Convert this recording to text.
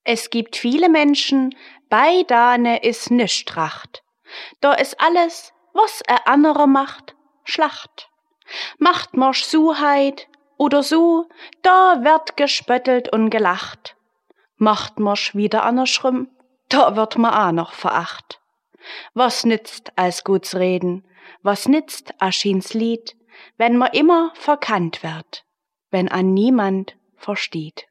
Es gibt viele Menschen, bei dane is nischt Tracht. Da is alles, was andere macht, Schlacht. Macht marsch Suheit oder so, da wird gespöttelt und gelacht. Macht marsch wieder andersrum, da wird ma auch noch veracht. Was nützt als guts Reden, was nützt Aschins Lied, wenn ma immer verkannt wird, wenn an niemand versteht.